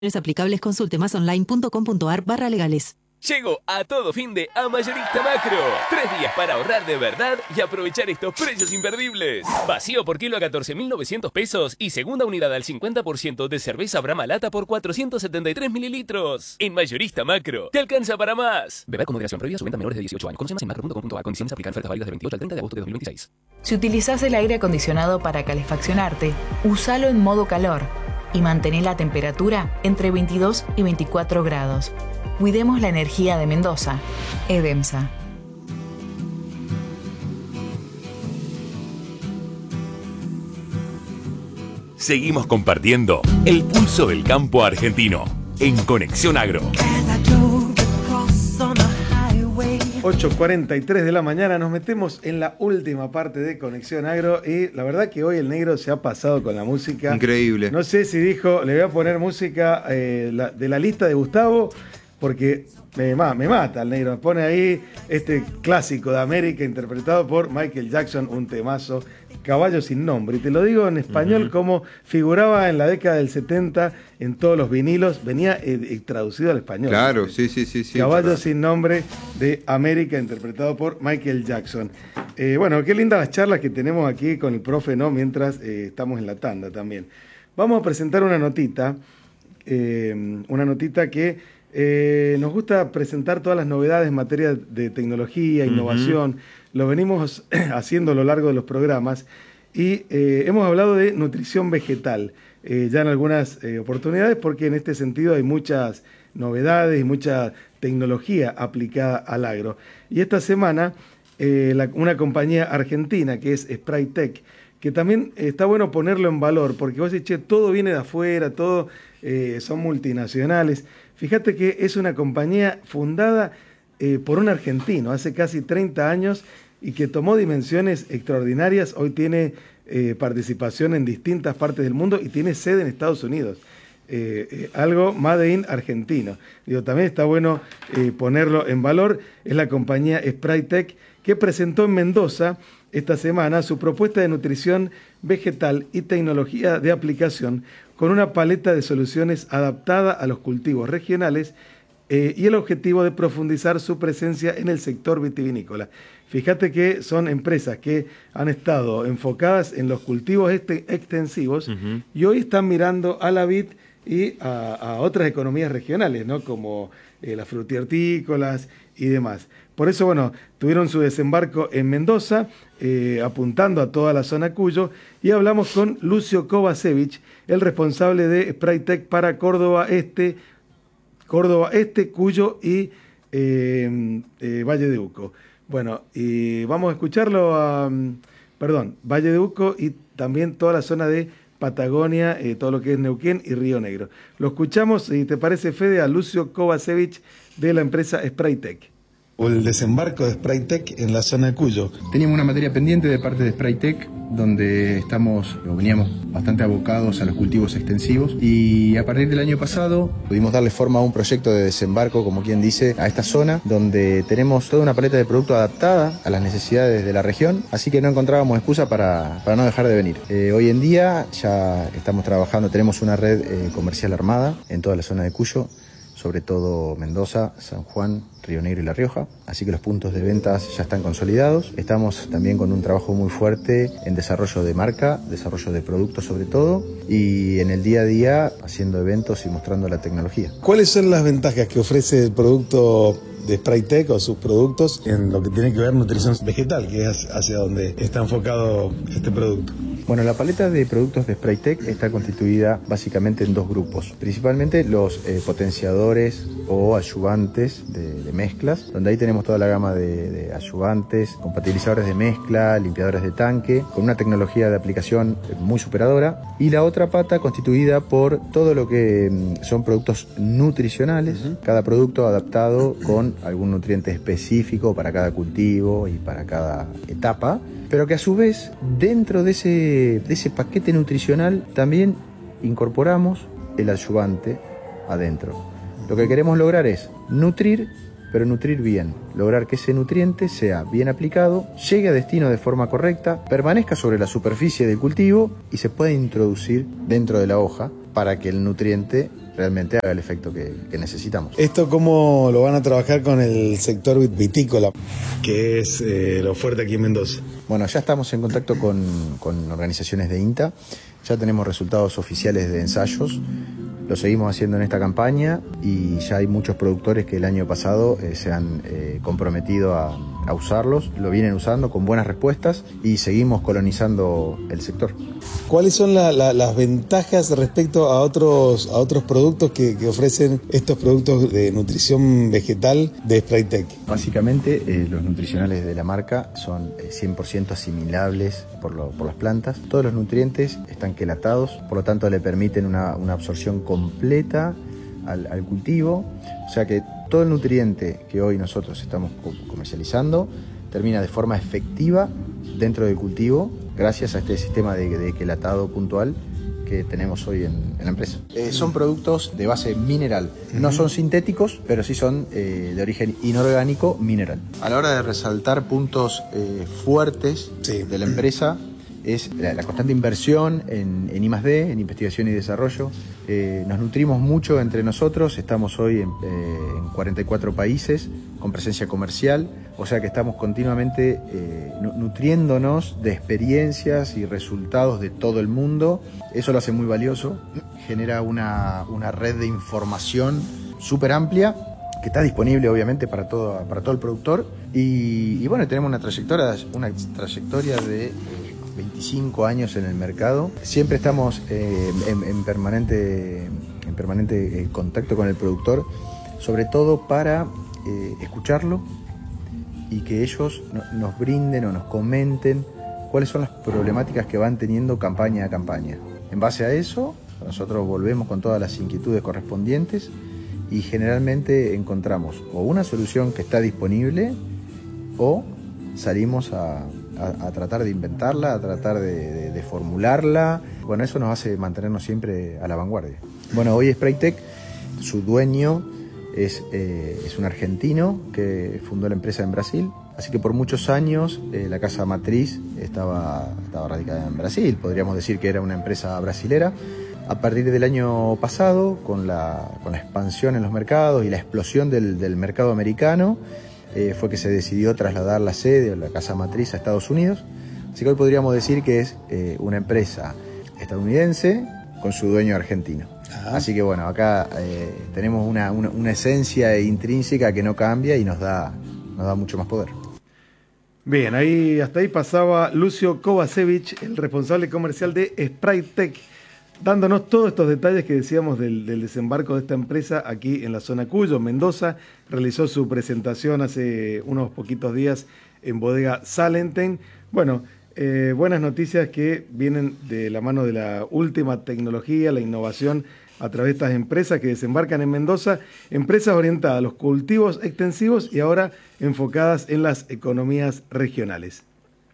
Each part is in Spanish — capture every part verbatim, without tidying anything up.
Aplicables, consulte más online punto com punto ar barra legales. Llegó a todo fin de a Mayorista Macro. Tres días para ahorrar de verdad y aprovechar estos precios imperdibles. Vacío por kilo a catorce mil novecientos pesos y segunda unidad al cincuenta por ciento de cerveza Brahma Lata por cuatrocientos setenta y tres mililitros. En Mayorista Macro, te alcanza para más. Beber con moderación, prohibida su venta a menores de dieciocho años. Conoce más en macro punto com punto ar. Condiciones aplican. Ofertas válidas del veintiocho al treinta de agosto de dos mil veintiséis. Si utilizás el aire acondicionado para calefaccionarte, úsalo en modo calor y mantén la temperatura entre veintidós y veinticuatro grados. Cuidemos la energía de Mendoza. EDEMSA. Seguimos compartiendo el pulso del campo argentino en Conexión Agro. ocho cuarenta y tres de la mañana, nos metemos en la última parte de Conexión Agro y la verdad que hoy el negro se ha pasado con la música. Increíble. No sé si dijo, le voy a poner música eh, la, de la lista de Gustavo, porque me, me mata el negro. Me pone ahí este clásico de América interpretado por Michael Jackson, un temazo, Caballo sin nombre. Y te lo digo en español, uh-huh, como figuraba en la década del setenta en todos los vinilos, venía eh, eh, traducido al español. Claro, sí, sí, sí. sí Caballo verdad. sin nombre de América, interpretado por Michael Jackson. Eh, bueno, qué lindas las charlas que tenemos aquí con el profe, ¿no? Mientras eh, estamos en la tanda también. Vamos a presentar una notita, eh, una notita que Eh, nos gusta presentar todas las novedades en materia de tecnología, innovación. Uh-huh. Lo venimos haciendo a lo largo de los programas y eh, hemos hablado de nutrición vegetal eh, ya en algunas eh, oportunidades, porque en este sentido hay muchas novedades y mucha tecnología aplicada al agro. Y esta semana eh, la, una compañía argentina que es Spraytec, que también está bueno ponerlo en valor, porque vos decís, che, todo viene de afuera, todo eh, son multinacionales. Fíjate que es una compañía fundada eh, por un argentino hace casi treinta años y que tomó dimensiones extraordinarias. Hoy tiene eh, participación en distintas partes del mundo y tiene sede en Estados Unidos. Eh, eh, algo made in argentino. Digo, también está bueno eh, ponerlo en valor. Es la compañía Spraytec que presentó en Mendoza esta semana su propuesta de nutrición vegetal y tecnología de aplicación con una paleta de soluciones adaptada a los cultivos regionales eh, y el objetivo de profundizar su presencia en el sector vitivinícola. Fíjate que son empresas que han estado enfocadas en los cultivos este, extensivos, uh-huh, y hoy están mirando a la vid y a, a otras economías regionales, ¿no? Como eh, las frutihortícolas y demás. Por eso, bueno, tuvieron su desembarco en Mendoza, eh, apuntando a toda la zona Cuyo, y hablamos con Lucio Kovacevic, el responsable de Spraytec para Córdoba Este, Córdoba Este, Cuyo y eh, eh, Valle de Uco. Bueno, y vamos a escucharlo a, perdón, Valle de Uco y también toda la zona de Patagonia, eh, todo lo que es Neuquén y Río Negro. Lo escuchamos, si te parece, Fede, a Lucio Kovacevic de la empresa Spraytec. O el desembarco de Spraytec en la zona de Cuyo. Teníamos una materia pendiente de parte de Spraytec, donde estamos, o veníamos bastante abocados a los cultivos extensivos, y a partir del año pasado pudimos darle forma a un proyecto de desembarco, como quien dice, a esta zona, donde tenemos toda una paleta de productos adaptada a las necesidades de la región, así que no encontrábamos excusa para, para no dejar de venir. Eh, hoy en día ya estamos trabajando, tenemos una red eh, comercial armada en toda la zona de Cuyo, sobre todo Mendoza, San Juan, Río Negro y La Rioja, así que los puntos de ventas ya están consolidados. Estamos también con un trabajo muy fuerte en desarrollo de marca, desarrollo de productos sobre todo, y en el día a día haciendo eventos y mostrando la tecnología. ¿Cuáles son las ventajas que ofrece el producto de Spraytec o sus productos en lo que tiene que ver nutrición vegetal, que es hacia donde está enfocado este producto? Bueno, la paleta de productos de Spraytec está constituida básicamente en dos grupos, principalmente los eh, potenciadores o ayudantes de, de mezclas, donde ahí tenemos toda la gama de, de ayudantes, compatibilizadores de mezcla, limpiadores de tanque, con una tecnología de aplicación muy superadora, y la otra pata constituida por todo lo que mm, son productos nutricionales, uh-huh, cada producto adaptado con algún nutriente específico para cada cultivo y para cada etapa, pero que a su vez dentro de ese, de ese paquete nutricional también incorporamos el ayudante adentro. Lo que queremos lograr es nutrir, pero nutrir bien, lograr que ese nutriente sea bien aplicado, llegue a destino de forma correcta, permanezca sobre la superficie del cultivo y se pueda introducir dentro de la hoja para que el nutriente realmente haga el efecto que, que necesitamos. ¿Esto cómo lo van a trabajar con el sector vitícola, que es eh, lo fuerte aquí en Mendoza? Bueno, ya estamos en contacto con, con organizaciones de INTA, ya tenemos resultados oficiales de ensayos, lo seguimos haciendo en esta campaña y ya hay muchos productores que el año pasado eh, se han eh, comprometido a, a usarlos, lo vienen usando con buenas respuestas y seguimos colonizando el sector. ¿Cuáles son la, la, las ventajas respecto a otros, a otros productos que, que ofrecen estos productos de nutrición vegetal de Spraytec? Básicamente eh, los nutricionales de la marca son eh, cien por ciento asimilables por, lo, por las plantas. Todos los nutrientes están quelatados, por lo tanto le permiten una, una absorción completa al, al cultivo. O sea que todo el nutriente que hoy nosotros estamos comercializando termina de forma efectiva dentro del cultivo gracias a este sistema de, de quelatado puntual que tenemos hoy en, en la empresa. Eh, son productos de base mineral, no son sintéticos, pero sí son eh, de origen inorgánico mineral. A la hora de resaltar puntos eh, fuertes sí. de la empresa es la, la constante inversión en, en I más D, en investigación y desarrollo. Eh, nos nutrimos mucho entre nosotros, estamos hoy en, eh, en cuarenta y cuatro países con presencia comercial, o sea que estamos continuamente eh, nutriéndonos de experiencias y resultados de todo el mundo. Eso lo hace muy valioso, genera una, una red de información súper amplia que está disponible obviamente para todo, para todo el productor y, y bueno, tenemos una trayectoria, una trayectoria de eh, veinticinco años en el mercado. Siempre estamos eh, en, en permanente, en permanente eh, contacto con el productor, sobre todo para eh, escucharlo y que ellos no, nos brinden o nos comenten cuáles son las problemáticas que van teniendo campaña a campaña. En base a eso, nosotros volvemos con todas las inquietudes correspondientes y generalmente encontramos o una solución que está disponible o salimos a, a, a tratar de inventarla, a tratar de, de, de formularla. Bueno, eso nos hace mantenernos siempre a la vanguardia. Bueno, hoy Spraytec, su dueño es, eh, es un argentino que fundó la empresa en Brasil. Así que por muchos años eh, la casa matriz estaba, estaba radicada en Brasil, podríamos decir que era una empresa brasilera. A partir del año pasado, con la, con la expansión en los mercados y la explosión del, del mercado americano, eh, fue que se decidió trasladar la sede o la casa matriz a Estados Unidos. Así que hoy podríamos decir que es eh, una empresa estadounidense con su dueño argentino. Ajá. Así que bueno, acá eh, tenemos una, una, una esencia intrínseca que no cambia y nos da, nos da mucho más poder. Bien, ahí hasta ahí pasaba Lucio Kovacevic, el responsable comercial de Spraytec, dándonos todos estos detalles que decíamos del, del desembarco de esta empresa aquí en la zona Cuyo, Mendoza. Realizó su presentación hace unos poquitos días en bodega Salenten. Bueno, eh, buenas noticias que vienen de la mano de la última tecnología, la innovación a través de estas empresas que desembarcan en Mendoza, empresas orientadas a los cultivos extensivos y ahora enfocadas en las economías regionales.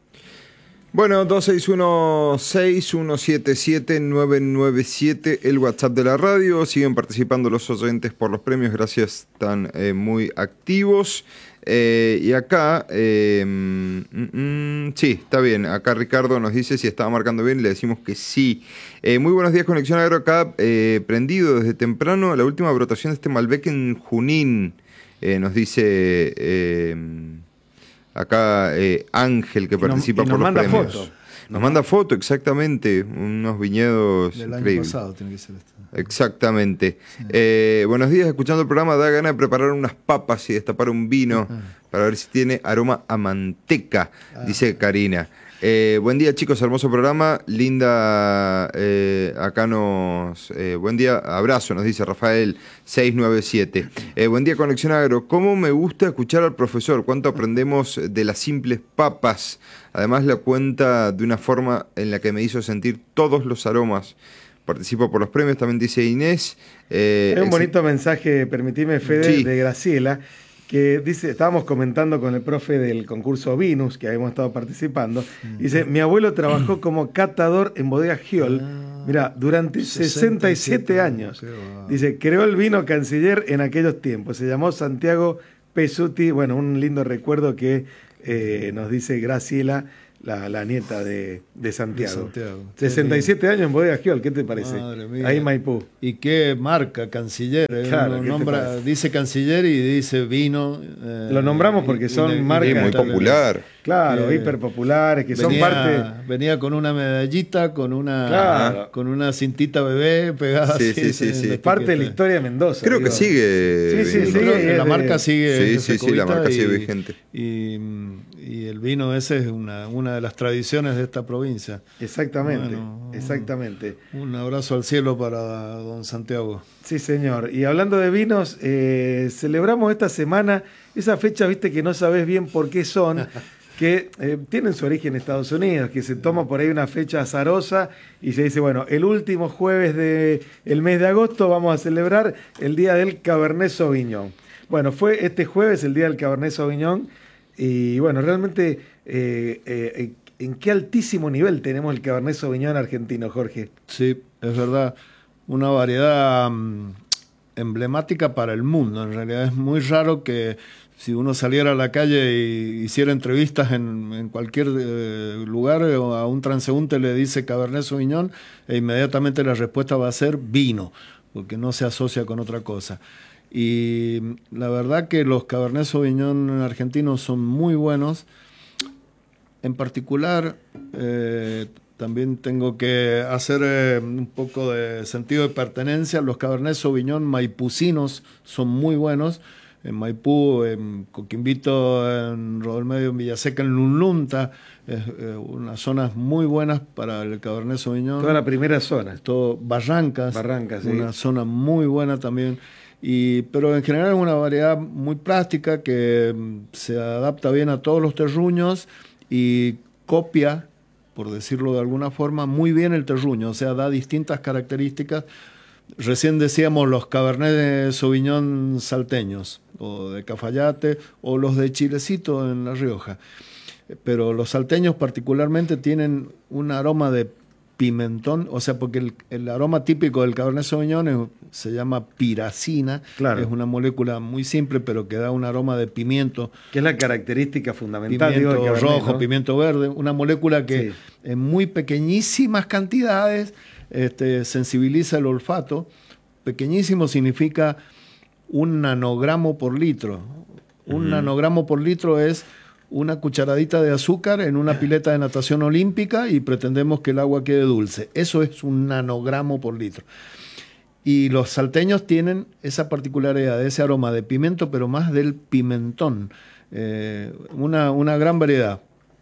Bueno, dos seis uno seis, uno siete siete, nueve nueve siete, el WhatsApp de la radio. Siguen participando los oyentes por los premios, gracias, están eh, muy activos. Eh, y acá, eh, mm, mm, sí, está bien. Acá Ricardo nos dice si estaba marcando bien y le decimos que sí. Eh, muy buenos días, Conexión Agro acá, eh, prendido desde temprano la última brotación de este Malbec en Junín. Eh, nos dice eh, acá eh, Ángel, que y participa nos, por nos los premios. Foto. Nos no. manda foto, exactamente. Unos viñedos del increíbles. año pasado tiene que ser esto. Exactamente. Sí. Eh, buenos días, escuchando el programa, da ganas de preparar unas papas y destapar un vino ah. para ver si tiene aroma a manteca, ah. dice Karina. Eh, buen día, chicos, hermoso programa, linda, eh, acá nos, eh, buen día, abrazo, nos dice Rafael seis nueve siete. Eh, buen día, Conexión Agro, cómo me gusta escuchar al profesor, cuánto aprendemos de las simples papas, además la cuenta de una forma en la que me hizo sentir todos los aromas. Participo por los premios, también dice Inés. Eh, Hay un bonito mensaje, permitime, Fede, sí. de Graciela, que dice, estábamos comentando con el profe del concurso Vinus, que habíamos estado participando, uh-huh. dice, mi abuelo trabajó como catador en bodega Giol, uh-huh. mira, durante sesenta y siete años. Wow. Dice, creó el vino canciller en aquellos tiempos, se llamó Santiago Pesuti, bueno, un lindo recuerdo que eh, nos dice Graciela la, la nieta de, de Santiago. De Santiago. sesenta y siete años en Bodega Giol, ¿qué te parece? Madre mía. Ahí Maipú. Y qué marca, canciller. ¿eh? Claro, Uno nombra, dice canciller y dice vino. Eh, Lo nombramos porque son y, marcas. Sí, muy popular. Claro, que hiper populares, que venía, son parte. Venía con una medallita, con una, Claro. con una cintita bebé pegada. Sí, así, sí, sí, en sí. la Es parte de la etiqueta. historia de Mendoza. Creo digo. que sigue. Sí, sí, viniendo. sí. Creo que es la de- marca sigue. Sí, es sí, sí, la Secovita marca sigue y- vigente. Y, y el vino ese es una, una de las tradiciones de esta provincia. Exactamente, Bueno, exactamente. Un abrazo al cielo para don Santiago. Sí, señor. Y hablando de vinos, eh, celebramos esta semana esa fecha, viste, que no sabes bien por qué son, que eh, tienen su origen en Estados Unidos, que se toma por ahí una fecha azarosa y se dice, bueno, el último jueves del mes de agosto vamos a celebrar el día del Cabernet Sauvignon. Bueno, fue este jueves el día del Cabernet Sauvignon y bueno, realmente eh, eh, en qué altísimo nivel tenemos el Cabernet Sauvignon argentino, Jorge. Sí, es verdad. Una variedad um, emblemática para el mundo. En realidad es muy raro que si uno saliera a la calle y hiciera entrevistas en, en cualquier eh, lugar o a un transeúnte le dice Cabernet Sauvignon e inmediatamente la respuesta va a ser vino, porque no se asocia con otra cosa. Y la verdad que los Cabernet Sauvignon argentinos son muy buenos. En particular, eh, también tengo que hacer eh, un poco de sentido de pertenencia. Los Cabernet Sauvignon maipucinos son muy buenos. En Maipú, en Coquimbito, en Rodolmedio, en Villaseca, en Lunlunta, es eh, unas zonas muy buenas para el Cabernet Sauvignon. Toda la primera zona. Todo, Barrancas, Barrancas, sí. Una zona muy buena también. Y, pero en general es una variedad muy plástica que mm, se adapta bien a todos los terruños y copia, por decirlo de alguna forma, muy bien el terruño, o sea, da distintas características. Recién decíamos los Cabernet Sauvignon salteños, o de Cafayate, o los de Chilecito en La Rioja. Pero los salteños particularmente tienen un aroma de pimentón, o sea, porque el, el aroma típico del Cabernet Sauvignon es, se llama piracina, Claro. es una molécula muy simple, pero que da un aroma de pimiento, Que es la característica fundamental. pimiento digo, del Cabernet, rojo, ¿no? pimiento verde, una molécula que Sí. en muy pequeñísimas cantidades este, sensibiliza el olfato. Pequeñísimo significa un nanogramo por litro. Un Ujú. nanogramo por litro es una cucharadita de azúcar en una pileta de natación olímpica y pretendemos que el agua quede dulce. Eso es un nanogramo por litro. Y los salteños tienen esa particularidad, ese aroma de pimiento, pero más del pimentón. Eh, una, una gran variedad.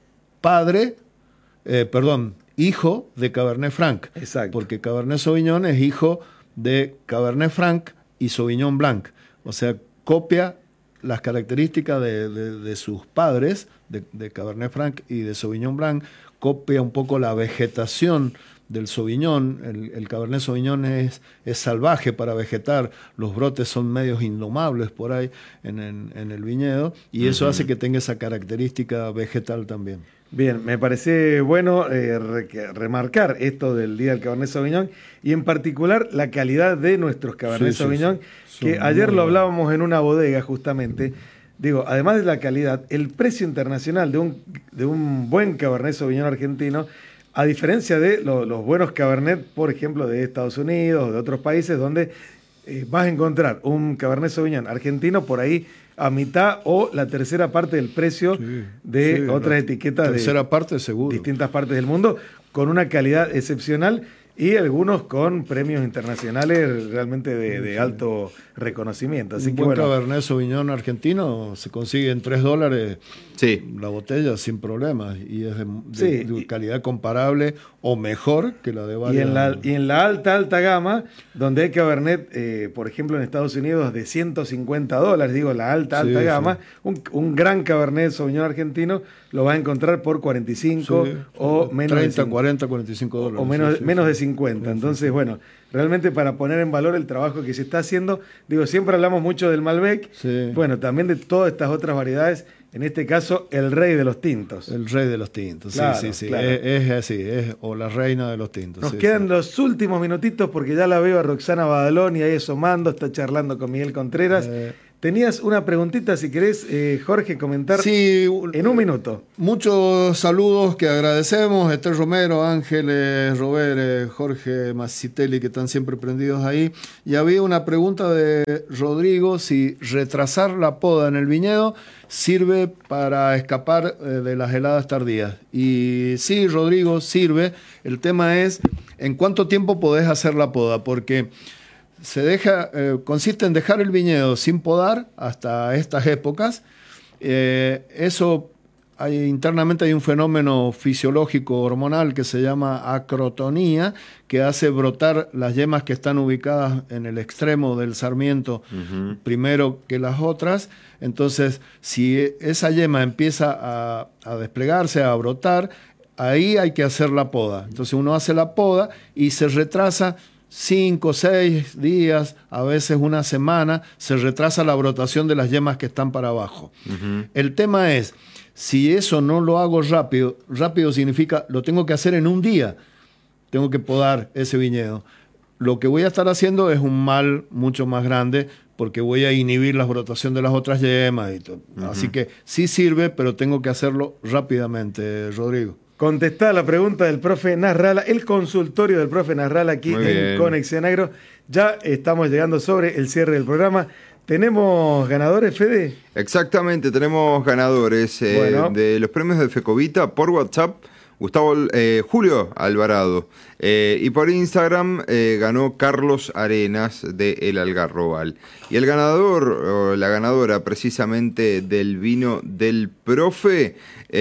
Padre, eh, perdón, hijo de Cabernet Franc. Exacto. Porque Cabernet Sauvignon es hijo de Cabernet Franc y Sauvignon Blanc. O sea, copia las características de, de, de sus padres, de, de Cabernet Franc y de Sauvignon Blanc, copia un poco la vegetación del Sauvignon. El, el Cabernet Sauvignon es, es salvaje para vegetar, los brotes son medios indomables por ahí en, en, en el viñedo, y eso Ujú. hace que tenga esa característica vegetal también. Bien, me parece bueno eh, re- que- remarcar esto del Día del Cabernet Sauvignon y en particular la calidad de nuestros Cabernet Sí, sí, Sauvignon, sí. que Son ayer muy lo buenos. hablábamos en una bodega justamente. Digo, además de la calidad, el precio internacional de un, de un buen Cabernet Sauvignon argentino, a diferencia de lo- los buenos Cabernet, por ejemplo, de Estados Unidos o de otros países, donde eh, vas a encontrar un Cabernet Sauvignon argentino por ahí a mitad o la tercera parte del precio Sí, de sí, otras la etiquetas de tercera parte seguro. distintas partes del mundo, con una calidad excepcional y algunos con premios internacionales realmente de, de alto reconocimiento. Así Un que buen bueno, Cabernet Sauvignon argentino se consigue en tres dólares Sí. la botella sin problemas y es de, de- Sí, de y- calidad comparable o mejor que la de y varias. en, la, y en la alta, alta gama, donde hay Cabernet, eh, por ejemplo, en Estados Unidos de ciento cincuenta dólares, digo, la alta, Sí, alta sí. gama, un, un gran Cabernet Sauvignon argentino lo vas a encontrar por cuarenta y cinco Sí, o menos de treinta, cincuenta. cuarenta, cuarenta y cinco dólares. O menos, sí, sí, menos sí. de cincuenta. Sí, sí, Entonces, sí. bueno, realmente para poner en valor el trabajo que se está haciendo, digo, siempre hablamos mucho del Malbec, Sí. bueno, también de todas estas otras variedades, en este caso, el rey de los tintos. El rey de los tintos, Claro, sí, sí, sí. claro. Es, es así, es, o la reina de los tintos. Nos sí, quedan sí. los últimos minutitos porque ya la veo a Roxana Badalón y ahí asomando, está charlando con Miguel Contreras. Eh. tenías una preguntita, si querés, eh, Jorge, comentar sí, en un minuto. Muchos saludos que agradecemos, Esther Romero, Ángeles, Robert, eh, Jorge Macitelli, que están siempre prendidos ahí. Y había una pregunta de Rodrigo, si retrasar la poda en el viñedo sirve para escapar eh, de las heladas tardías. Y sí, Rodrigo, sirve. El tema es en cuánto tiempo podés hacer la poda, porque se deja, eh, consiste en dejar el viñedo sin podar hasta estas épocas. Eh, eso hay, internamente hay un fenómeno fisiológico hormonal que se llama acrotonía, que hace brotar las yemas que están ubicadas en el extremo del sarmiento uh-huh. primero que las otras. Entonces, si esa yema empieza a, a desplegarse, a brotar, ahí hay que hacer la poda. Entonces uno hace la poda y se retrasa cinco, seis días, a veces una semana, se retrasa la brotación de las yemas que están para abajo. Uh-huh. El tema es, si eso no lo hago rápido, rápido significa, lo tengo que hacer en un día, tengo que podar ese viñedo. Lo que voy a estar haciendo es un mal mucho más grande, porque voy a inhibir la brotación de las otras yemas. Y todo. Uh-huh. Así que sí sirve, pero tengo que hacerlo rápidamente, Rodrigo. Contestada la pregunta del profe Nasralla, el consultorio del profe Nasralla aquí Muy en bien. Conexión Agro. Ya estamos llegando sobre el cierre del programa. ¿Tenemos ganadores, Fede? Exactamente, tenemos ganadores eh, bueno. de los premios de Fecovita por WhatsApp. Gustavo eh, Julio Alvarado. Eh, y por Instagram eh, ganó Carlos Arenas de El Algarrobal. Y el ganador, o la ganadora precisamente del vino del profe,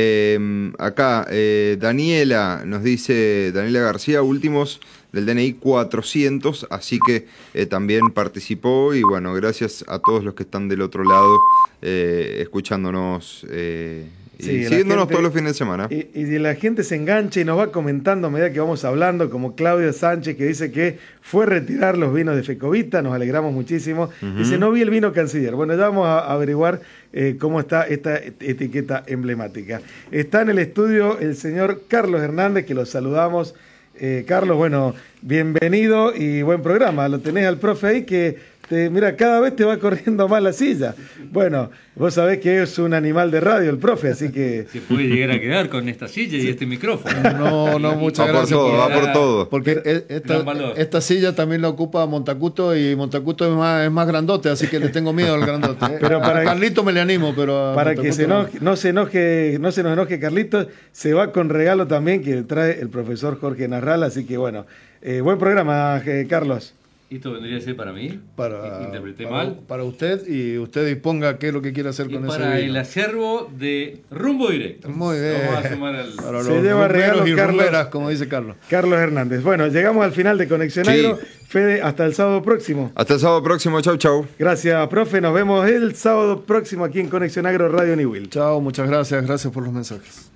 eh, acá eh, Daniela, nos dice Daniela García, últimos del D N I cuatrocientos, así que eh, también participó. Y bueno, gracias a todos los que están del otro lado eh, escuchándonos eh, y sí, siguiéndonos gente, todos los fines de semana. Y, y la gente se engancha y nos va comentando a medida que vamos hablando, como Claudio Sánchez, que dice que fue a retirar los vinos de Fecovita, nos alegramos muchísimo. Uh-huh. Dice, no vi el vino canciller. Bueno, ya vamos a averiguar eh, cómo está esta etiqueta emblemática. Está en el estudio el señor Carlos Hernández, que lo saludamos. Eh, Carlos, bueno, bienvenido y buen programa. Lo tenés al profe ahí que, te, mira, cada vez te va corriendo más la silla. Bueno, vos sabés que es un animal de radio el profe, así que... Se puede llegar a quedar con esta silla y este micrófono. No, no, muchas va gracias. Por todo, por, va por todo. Porque esta, esta silla también la ocupa Montacuto y Montacuto es más, es más grandote, así que le tengo miedo al grandote. Pero para a Carlito me le animo, pero a para que se no. enoje, no se enoje, no se nos enoje Carlito, se va con regalo también que trae el profesor Jorge Nasralla, así que bueno, eh, buen programa, eh, Carlos. ¿Esto vendría a ser para mí? Para, ¿Interpreté para, mal? Para usted, y usted disponga qué es lo que quiere hacer y con ese para vino. el acervo de Rumbo Directo. Muy bien. Vamos a sumar al... Para Se los lleva regalo y Carlos, rumberas, como dice Carlos. Carlos Hernández. Bueno, llegamos al final de Conexión Sí. Agro. Fede, hasta el sábado próximo. Hasta el sábado próximo, chau, chau. Gracias, profe. Nos vemos el sábado próximo aquí en Conexión Agro Radio Niwil. Chao, muchas gracias. Gracias por los mensajes.